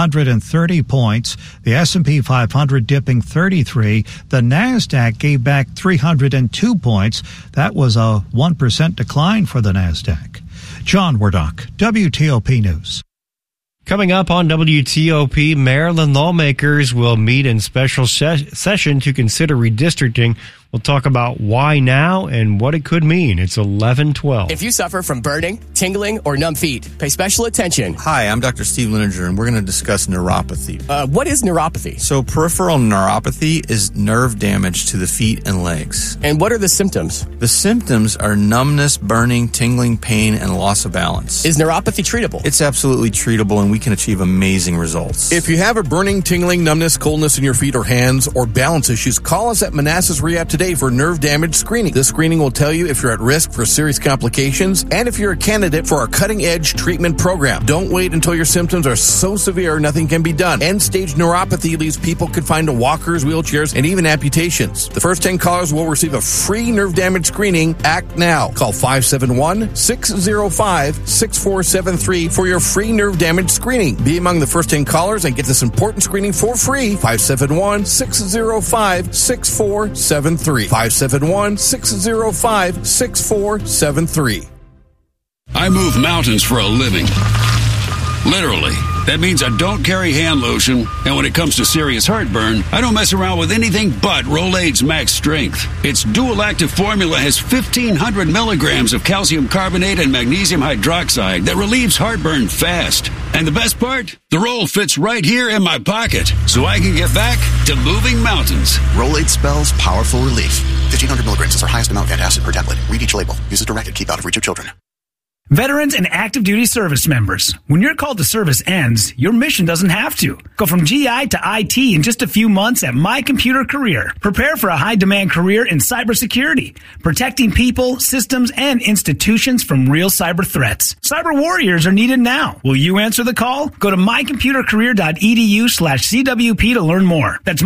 130 points. The S&P 500 dipping 33. The NASDAQ gave back 302 points. That was a 1% decline for the NASDAQ. John Wardock, WTOP News. Coming up on WTOP, Maryland lawmakers will meet in special session to consider redistricting. We'll talk about why now and what it could mean. It's 11:12. If you suffer from burning, tingling, or numb feet, pay special attention. Hi, I'm Dr. Steve Lininger, and we're going to discuss neuropathy. What is neuropathy? So peripheral neuropathy is nerve damage to the feet and legs. And what are the symptoms? The symptoms are numbness, burning, tingling, pain, and loss of balance. Is neuropathy treatable? It's absolutely treatable, and we can achieve amazing results. If you have a burning, tingling, numbness, coldness in your feet or hands, or balance issues, call us at Manassas Rehab today for nerve damage screening. This screening will tell you if you're at risk for serious complications and if you're a candidate for our cutting-edge treatment program. Don't wait until your symptoms are so severe nothing can be done. End-stage neuropathy leaves people confined to walkers, wheelchairs, and even amputations. The first 10 callers will receive a free nerve damage screening. Act now. Call 571-605-6473 for your free nerve damage screening. Be among the first 10 callers and get this important screening for free. 571-605-6473. 571-605-6473. I move mountains for a living. Literally. That means I don't carry hand lotion, and when it comes to serious heartburn, I don't mess around with anything but Rolaids Max Strength. Its dual-active formula has 1,500 milligrams of calcium carbonate and magnesium hydroxide that relieves heartburn fast. And the best part? The roll fits right here in my pocket, so I can get back to moving mountains. Rolaids spells powerful relief. 1,500 milligrams is our highest amount of antacid per tablet. Read each label. Use as directed. Keep out of reach of children. Veterans and active duty service members, when your call to service ends, your mission doesn't have to. Go from GI to IT in just a few months at My Computer Career. Prepare for a high-demand career in cybersecurity, protecting people, systems, and institutions from real cyber threats. Cyber warriors are needed now. Will you answer the call? Go to mycomputercareer.edu/CWP to learn more. That's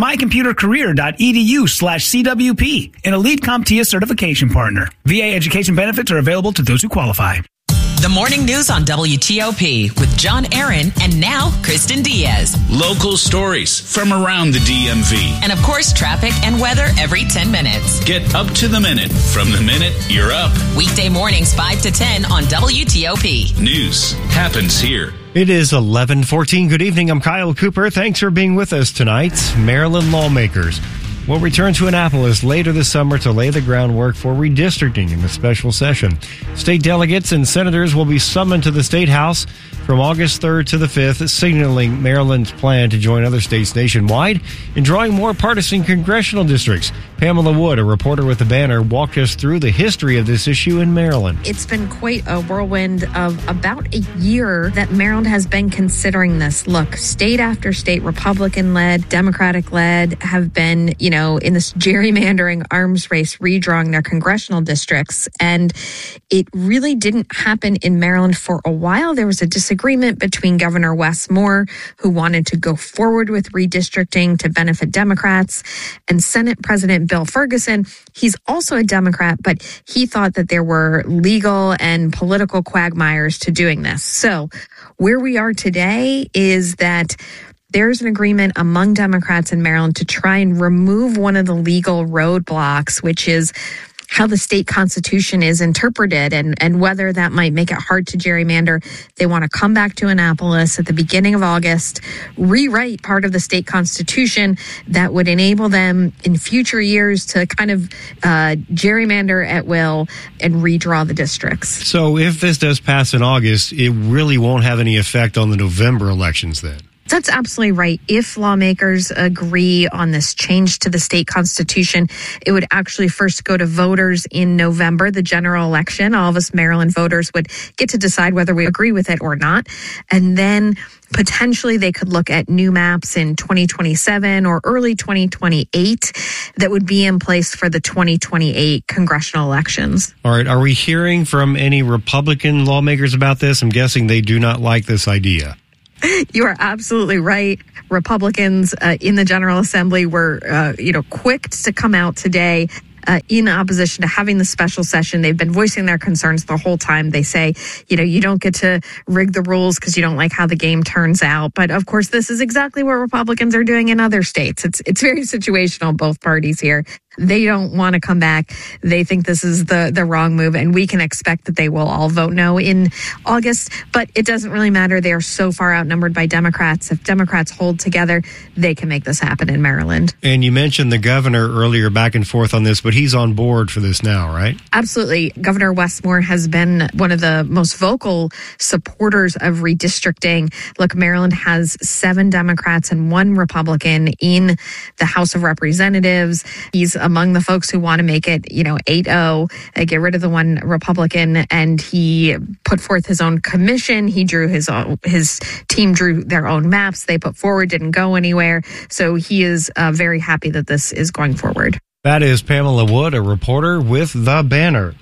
mycomputercareer.edu/CWP, an elite CompTIA certification partner. VA education benefits are available to those who qualify. The morning news on WTOP with John Aaron and now Kristen Diaz. Local stories from around the DMV. And of course, traffic and weather every 10 minutes. Get up to the minute from the minute you're up. Weekday mornings 5 to 10 on WTOP. News happens here. It is 11:14. Good evening. I'm Kyle Cooper. Thanks for being with us tonight. Maryland lawmakers will return to Annapolis later this summer to lay the groundwork for redistricting in the special session. State delegates and senators will be summoned to the State House from August 3rd to the 5th, signaling Maryland's plan to join other states nationwide in drawing more partisan congressional districts. Pamela Wood, a reporter with the Banner, walked us through the history of this issue in Maryland. It's been quite a whirlwind of about a year that Maryland has been considering this. Look, state after state, Republican-led, Democratic-led, have been, in this gerrymandering arms race, redrawing their congressional districts. And it really didn't happen in Maryland for a while. There was a disagreement between Governor Wes Moore, who wanted to go forward with redistricting to benefit Democrats, and Senate President Bill Ferguson. He's also a Democrat, but he thought that there were legal and political quagmires to doing this. So where we are today is that there's an agreement among Democrats in Maryland to try and remove one of the legal roadblocks, which is how the state constitution is interpreted and whether that might make it hard to gerrymander. They want to come back to Annapolis at the beginning of August, rewrite part of the state constitution that would enable them in future years to kind of gerrymander at will and redraw the districts. So if this does pass in August, it really won't have any effect on the November elections then? That's absolutely right. If lawmakers agree on this change to the state constitution, it would actually first go to voters in November, the general election. All of us Maryland voters would get to decide whether we agree with it or not. And then potentially they could look at new maps in 2027 or early 2028 that would be in place for the 2028 congressional elections. All right. Are we hearing from any Republican lawmakers about this? I'm guessing they do not like this idea. You are absolutely right. Republicans in the General Assembly were, quick to come out today in opposition to having the special session. They've been voicing their concerns the whole time. They say, you don't get to rig the rules because you don't like how the game turns out. But of course, this is exactly what Republicans are doing in other states. It's very situational, both parties here. They don't want to come back. They think this is the wrong move, and we can expect that they will all vote no in August. But it doesn't really matter. They are so far outnumbered by Democrats. If Democrats hold together, they can make this happen in Maryland. And you mentioned the governor earlier, back and forth on this, but he's on board for this now, right? Absolutely. Governor Wes Moore has been one of the most vocal supporters of redistricting. Look, Maryland has 7 Democrats and 1 Republican in the House of Representatives. He's among the folks who want to make it, 8-0, get rid of the 1 Republican, and he put forth his own commission. He drew his team drew their own maps. They put forward, didn't go anywhere. So he is very happy that this is going forward. That is Pamela Wood, a reporter with The Banner.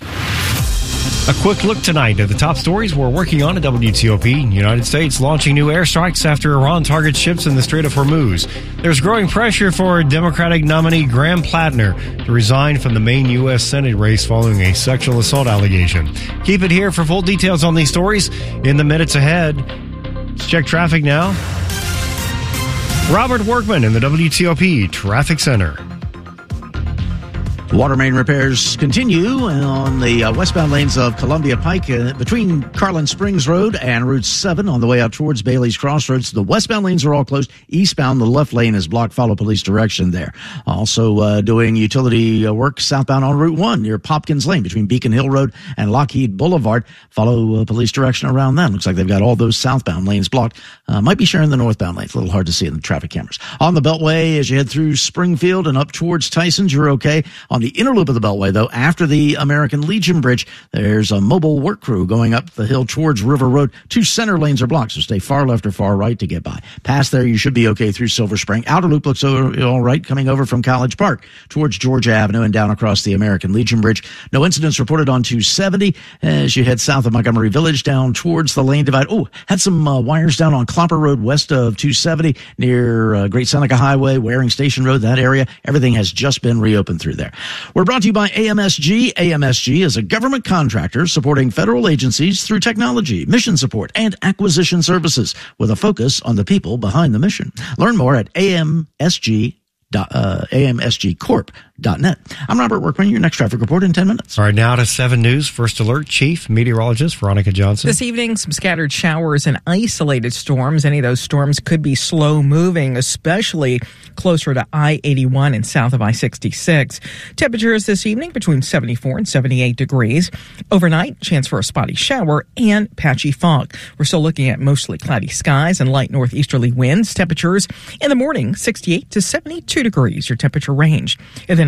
A quick look tonight at the top stories we're working on at WTOP. United States launching new airstrikes after Iran targets ships in the Strait of Hormuz. There's growing pressure for Democratic nominee Graham Plattner to resign from the Maine U.S. Senate race following a sexual assault allegation. Keep it here for full details on these stories in the minutes ahead. Let's check traffic now. Robert Workman in the WTOP Traffic Center. Water main repairs continue on the westbound lanes of Columbia Pike between Carlin Springs Road and Route 7 on the way out towards Bailey's Crossroads. The westbound lanes are all closed. Eastbound, the left lane is blocked. Follow police direction there. Also doing utility work southbound on Route 1 near Popkins Lane between Beacon Hill Road and Lockheed Boulevard. Follow police direction around that. Looks like they've got all those southbound lanes blocked. Might be sharing the northbound lanes. A little hard to see in the traffic cameras. On the Beltway, as you head through Springfield and up towards Tysons, you're okay. On the inner loop of the Beltway, though, after the American Legion Bridge, there's a mobile work crew going up the hill towards River Road. 2 center lanes are blocked, so stay far left or far right to get by. Past there, you should be okay through Silver Spring. Outer loop looks all right coming over from College Park towards Georgia Avenue and down across the American Legion Bridge. No incidents reported on 270 as you head south of Montgomery Village down towards the lane divide. Oh, had some wires down on Clopper Road west of 270 near Great Seneca Highway, Waring Station Road, that area. Everything has just been reopened through there. We're brought to you by AMSG. AMSG is a government contractor supporting federal agencies through technology, mission support, and acquisition services with a focus on the people behind the mission. Learn more at AMSGcorp.net. I'm Robert Workman, your next traffic report in 10 minutes. All right, now to 7 News. First alert, Chief Meteorologist Veronica Johnson. This evening, some scattered showers and isolated storms. Any of those storms could be slow moving, especially closer to I-81 and south of I-66. Temperatures this evening between 74 and 78 degrees. Overnight, chance for a spotty shower and patchy fog. We're still looking at mostly cloudy skies and light northeasterly winds. Temperatures in the morning, 68 to 72 degrees, your temperature range. And then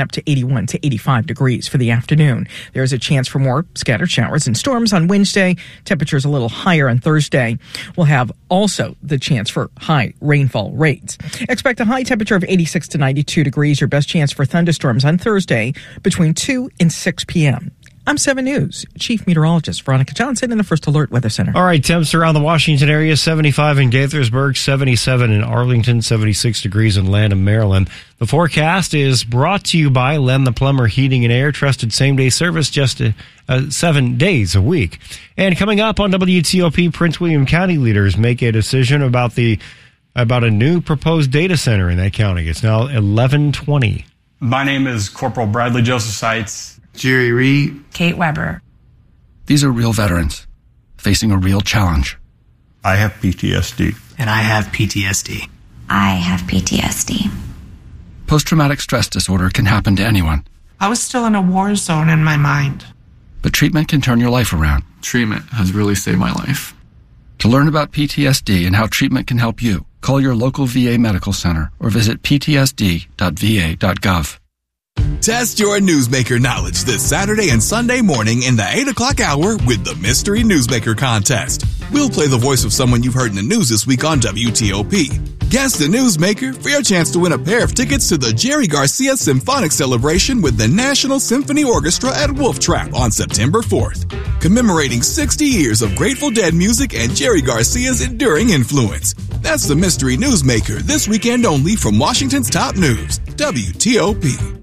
up to 81 to 85 degrees for the afternoon. There's a chance for more scattered showers and storms on Wednesday. Temperatures a little higher on Thursday. We'll have also the chance for high rainfall rates. Expect a high temperature of 86 to 92 degrees. Your best chance for thunderstorms on Thursday between 2 and 6 p.m. I'm 7 News Chief Meteorologist Veronica Johnson in the First Alert Weather Center. All right, temps around the Washington area, 75 in Gaithersburg, 77 in Arlington, 76 degrees in Lanham, Maryland. The forecast is brought to you by Len the Plumber Heating and Air, trusted same-day service just 7 days a week. And coming up on WTOP, Prince William County leaders make a decision about a new proposed data center in that county. It's now 11:20. My name is Corporal Bradley Joseph Seitz. Jerry Reed. Kate Weber. These are real veterans facing a real challenge. I have PTSD. And I have PTSD. I have PTSD. Post-traumatic stress disorder can happen to anyone. I was still in a war zone in my mind. But treatment can turn your life around. Treatment has really saved my life. To learn about PTSD and how treatment can help you, call your local VA medical center or visit ptsd.va.gov. Test your newsmaker knowledge this Saturday and Sunday morning in the 8 o'clock hour with the Mystery Newsmaker Contest. We'll play the voice of someone you've heard in the news this week on WTOP. Guess the newsmaker for your chance to win a pair of tickets to the Jerry Garcia Symphonic Celebration with the National Symphony Orchestra at Wolf Trap on September 4th. Commemorating 60 years of Grateful Dead music and Jerry Garcia's enduring influence. That's the Mystery Newsmaker this weekend only from Washington's top news, WTOP.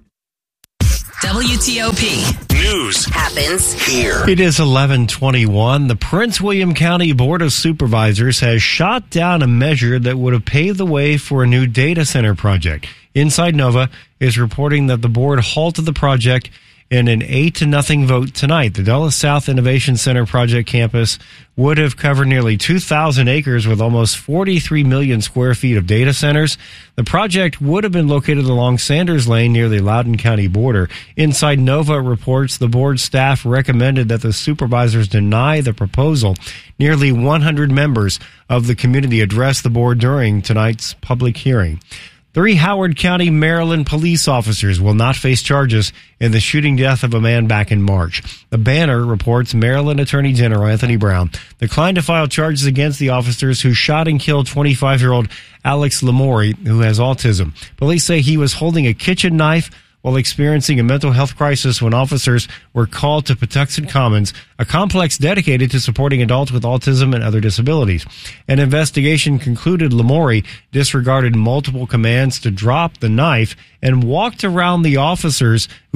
WTOP. News happens here. It is 11:21. The Prince William County Board of Supervisors has shot down a measure that would have paved the way for a new data center project. Inside Nova is reporting that the board halted the project in an 8-0 vote tonight. The Dulles South Innovation Center project campus would have covered nearly 2,000 acres with almost 43 million square feet of data centers. The project would have been located along Sanders Lane near the Loudoun County border. Inside Nova reports the board staff recommended that the supervisors deny the proposal. Nearly 100 members of the community addressed the board during tonight's public hearing. 3 Howard County, Maryland police officers will not face charges in the shooting death of a man back in March. The Banner reports Maryland Attorney General Anthony Brown declined to file charges against the officers who shot and killed 25-year-old Alex Lamori, who has autism. Police say he was holding a kitchen knife while experiencing a mental health crisis when officers were called to Patuxent Commons, a complex dedicated to supporting adults with autism and other disabilities. An investigation concluded Lamori disregarded multiple commands to drop the knife and walked around the officers he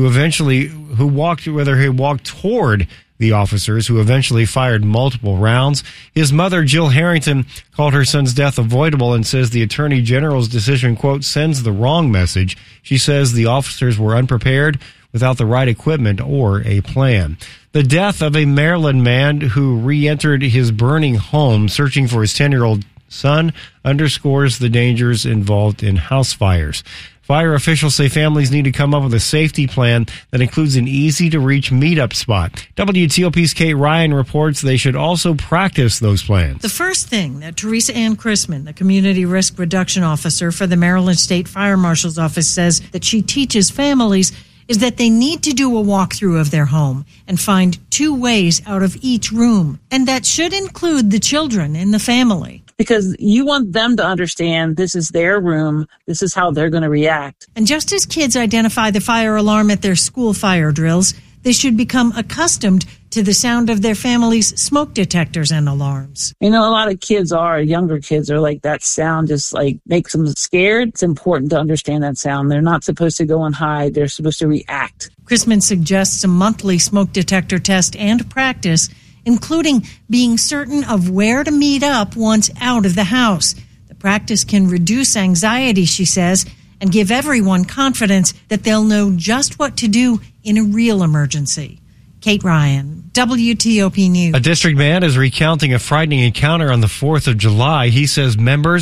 walked toward the officers who eventually fired multiple rounds. His mother, Jill Harrington, called her son's death avoidable and says the Attorney General's decision, quote, sends the wrong message. She says the officers were unprepared, without the right equipment or a plan. The death of a Maryland man who re-entered his burning home searching for his 10-year-old son underscores the dangers involved in house fires. Fire officials say families need to come up with a safety plan that includes an easy-to-reach meetup spot. WTOP's Kate Ryan reports they should also practice those plans. The first thing that Teresa Ann Chrisman, the Community Risk Reduction Officer for the Maryland State Fire Marshal's Office, says that she teaches families is that they need to do a walkthrough of their home and find 2 ways out of each room. And that should include the children in the family. Because you want them to understand this is their room, this is how they're going to react. And just as kids identify the fire alarm at their school fire drills, they should become accustomed to the sound of their family's smoke detectors and alarms. You know, a lot of younger kids are like, that sound just like makes them scared. It's important to understand that sound. They're not supposed to go and hide. They're supposed to react. Chrisman suggests a monthly smoke detector test and practice, including being certain of where to meet up once out of the house. The practice can reduce anxiety, she says, and give everyone confidence that they'll know just what to do in a real emergency. Kate Ryan, WTOP News. A district man is recounting a frightening encounter on the 4th of July. He says members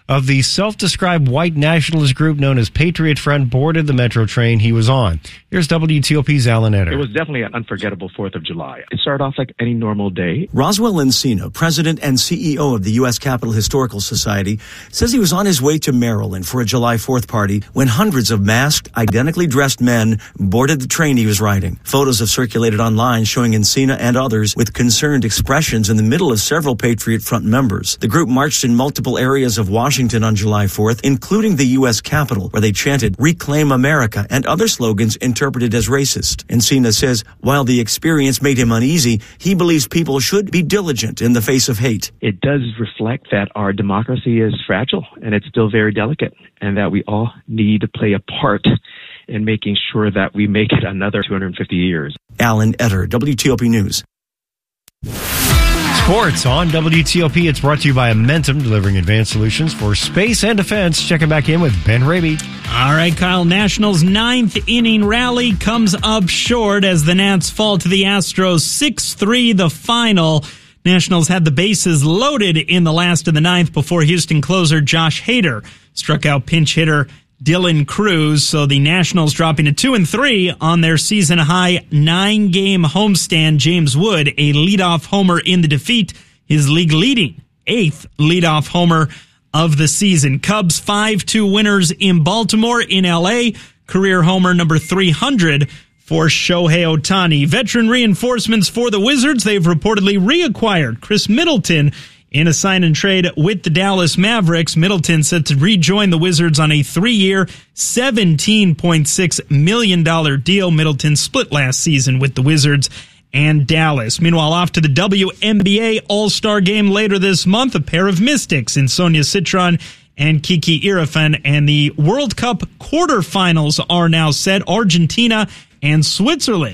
of the self-described white nationalist group known as Patriot Front boarded the Metro train he was on. Here's WTOP's Alan Etter. It was definitely an unforgettable 4th of July. It started off like any normal day. Roswell Encina, president and CEO of the U.S. Capitol Historical Society, says he was on his way to Maryland for a July 4th party when hundreds of masked, identically dressed men boarded the train he was riding. Photos have circulated online showing Encina and others with concerned expressions in the middle of several Patriot Front members. The group marched in multiple areas of Washington on July 4th, including the U.S. Capitol, where they chanted, "Reclaim America," and other slogans interpreted as racist. Encina says while the experience made him uneasy, he believes people should be diligent in the face of hate. It does reflect that our democracy is fragile and it's still very delicate, and that we all need to play a part in making sure that we make it another 250 years. Alan Etter, WTOP News. Sports on WTOP. It's brought to you by Amentum, delivering advanced solutions for space and defense. Checking back in with Ben Raby. All right, Kyle. Nationals' 9th inning rally comes up short as the Nats fall to the Astros 6-3, the final. Nationals had the bases loaded in the last of the 9th before Houston closer Josh Hader struck out pinch hitter Dylan Cruz. So the Nationals dropping to 2-3 on their season-high 9-game homestand. James Wood, a leadoff homer in the defeat, his league-leading 8th leadoff homer of the season. Cubs 5-2 winners in Baltimore. In L.A., career homer number 300 for Shohei Ohtani. Veteran reinforcements for the Wizards. They've reportedly reacquired Chris Middleton in a sign and trade with the Dallas Mavericks. Middleton set to rejoin the Wizards on a 3-year, $17.6 million deal. Middleton split last season with the Wizards and Dallas. Meanwhile, off to the WNBA All-Star Game later this month, a pair of Mystics in Sonia Citron and Kiki Irifen. And the World Cup quarterfinals are now set. Argentina and Switzerland